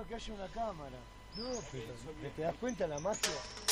que haya una cámara. No, pero ¿te das cuenta la magia?